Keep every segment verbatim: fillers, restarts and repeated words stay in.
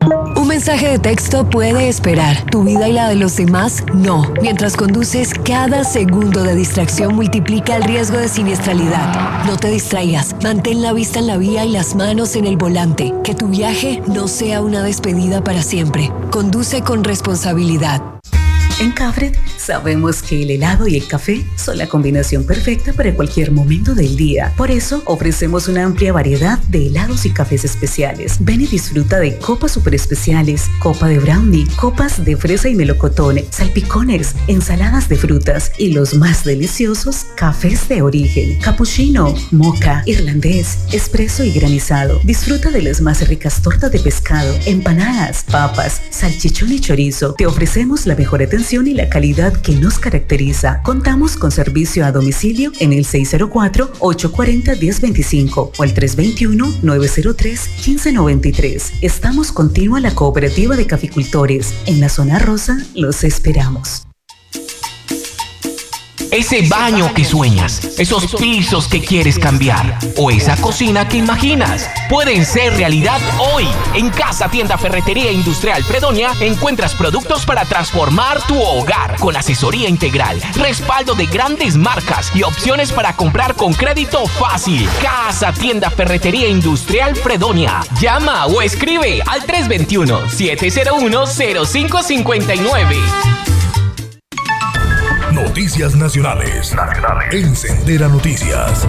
Un mensaje de texto puede esperar. Tu vida y la de los demás, no. Mientras conduces, cada segundo de distracción multiplica el riesgo de siniestralidad. No te distraigas. Mantén la vista en la vía y las manos en el volante. Que tu viaje no sea una despedida para siempre. Conduce con responsabilidad. En Cafred sabemos que el helado y el café son la combinación perfecta para cualquier momento del día. Por eso ofrecemos una amplia variedad de helados y cafés especiales. Ven y disfruta de copas super especiales, copa de brownie, copas de fresa y melocotón, salpicones, ensaladas de frutas y los más deliciosos cafés de origen, cappuccino, mocha, irlandés, espresso y granizado. Disfruta de las más ricas tortas de pescado, empanadas, papas, salchichón y chorizo. Te ofrecemos la mejor atención y la calidad que nos caracteriza. Contamos con servicio a domicilio en el seis cero cuatro, ocho cuatro cero, uno cero dos cinco o el tres dos uno, nueve cero tres, uno cinco nueve tres. Estamos continua a la Cooperativa de Caficultores. En la zona rosa los esperamos. Ese baño que sueñas, esos pisos que quieres cambiar o esa cocina que imaginas pueden ser realidad hoy. En Casa Tienda Ferretería Industrial Fredonia encuentras productos para transformar tu hogar con asesoría integral, respaldo de grandes marcas y opciones para comprar con crédito fácil. Casa Tienda Ferretería Industrial Fredonia. Llama o escribe al tres dos uno, siete cero uno, cero cinco cinco nueve. Noticias nacionales. Nacionales. En Sendera Noticias.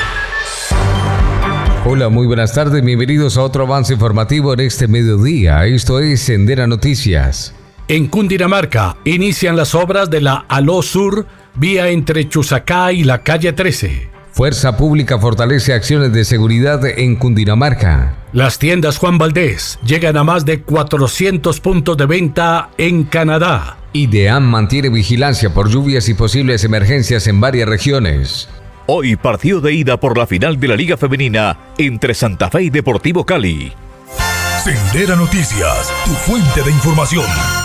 Hola, muy buenas tardes. Bienvenidos a otro avance informativo en este mediodía. Esto es Sendera Noticias. En Cundinamarca inician las obras de la Aló Sur, vía entre Chusacá y la calle trece. Fuerza Pública fortalece acciones de seguridad en Cundinamarca. Las tiendas Juan Valdés llegan a más de cuatrocientos puntos de venta en Canadá. IDEAM mantiene vigilancia por lluvias y posibles emergencias en varias regiones. Hoy partido de ida por la final de la Liga Femenina entre Santa Fe y Deportivo Cali. Sendera Noticias, tu fuente de información.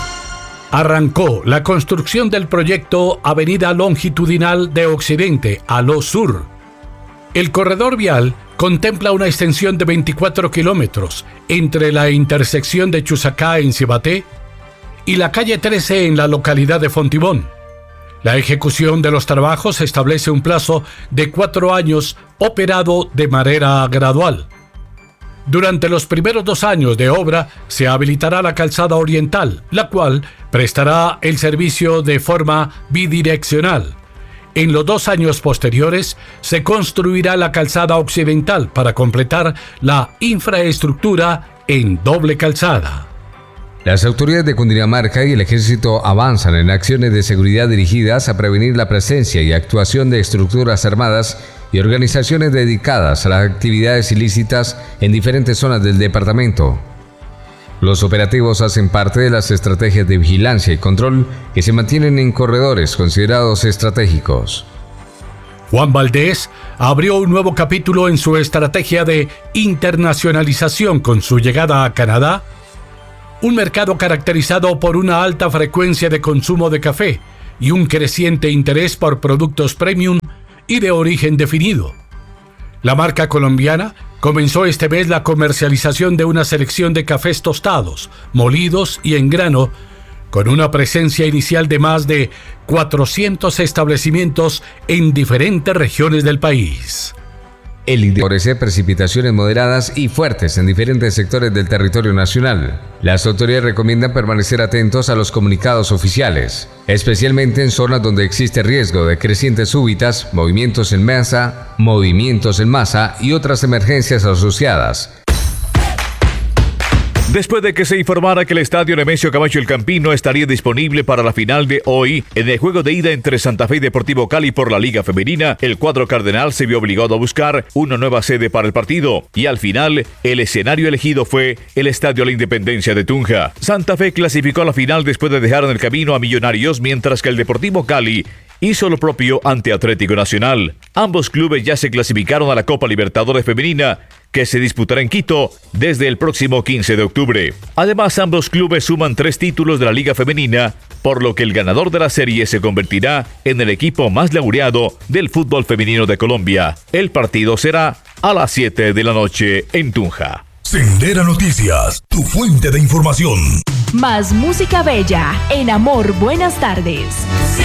Arrancó la construcción del proyecto Avenida Longitudinal de Occidente, Aló Sur. El corredor vial contempla una extensión de veinticuatro kilómetros entre la intersección de Chusacá en Cibaté y la calle trece en la localidad de Fontibón. La ejecución de los trabajos establece un plazo de cuatro años operado de manera gradual. Durante los primeros dos años de obra se habilitará la calzada oriental, la cual prestará el servicio de forma bidireccional. En los dos años posteriores se construirá la calzada occidental para completar la infraestructura en doble calzada. Las autoridades de Cundinamarca y el Ejército avanzan en acciones de seguridad dirigidas a prevenir la presencia y actuación de estructuras armadas y organizaciones dedicadas a las actividades ilícitas en diferentes zonas del departamento. Los operativos hacen parte de las estrategias de vigilancia y control que se mantienen en corredores considerados estratégicos. Juan Valdés abrió un nuevo capítulo en su estrategia de internacionalización con su llegada a Canadá, un mercado caracterizado por una alta frecuencia de consumo de café y un creciente interés por productos premium y de origen definido. La marca colombiana comenzó este mes la comercialización de una selección de cafés tostados, molidos y en grano, con una presencia inicial de más de cuatrocientos establecimientos en diferentes regiones del país. El I D E favorece precipitaciones moderadas y fuertes en diferentes sectores del territorio nacional. Las autoridades recomiendan permanecer atentos a los comunicados oficiales, especialmente en zonas donde existe riesgo de crecientes súbitas, movimientos en masa, movimientos en masa y otras emergencias asociadas. Después de que se informara que el estadio Nemesio Camacho El Campín no estaría disponible para la final de hoy, en el juego de ida entre Santa Fe y Deportivo Cali por la Liga Femenina, el cuadro cardenal se vio obligado a buscar una nueva sede para el partido, y al final, el escenario elegido fue el Estadio La Independencia de Tunja. Santa Fe clasificó a la final después de dejar en el camino a Millonarios, mientras que el Deportivo Cali hizo lo propio ante Atlético Nacional. Ambos clubes ya se clasificaron a la Copa Libertadores Femenina, que se disputará en Quito desde el próximo quince de octubre. Además, ambos clubes suman tres títulos de la Liga Femenina, por lo que el ganador de la serie se convertirá en el equipo más laureado del fútbol femenino de Colombia. El partido será a las siete de la noche en Tunja. Sendera Noticias, tu fuente de información. Más música bella en Amor, buenas tardes.